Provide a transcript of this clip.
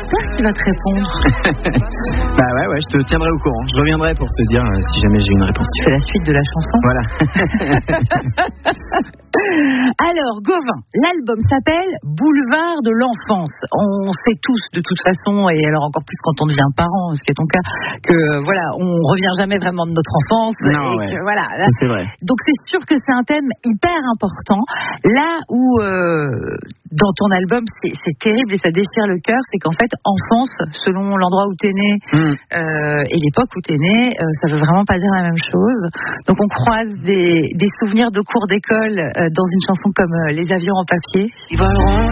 J'espère qu'il va te répondre. Bah ouais, je te tiendrai au courant. Je reviendrai pour te dire si jamais j'ai une réponse. Tu fais la suite de la chanson. Voilà. Alors, Gauvin, l'album s'appelle Boulevard de l'enfance. On sait tous, de toute façon, et alors encore plus quand on devient parent, ce qui est ton cas, que voilà, on revient jamais vraiment de notre enfance. Non, et ouais. que, voilà, là, c'est vrai. donc c'est sûr que c'est un thème hyper important. Là où dans ton album c'est terrible et ça déchire le cœur, c'est qu'en fait enfance, selon l'endroit où t'es né et l'époque où t'es né, ça veut vraiment pas dire la même chose. Donc on croise des souvenirs de cours d'école dans une chanson comme Les avions en papier. Ils voleront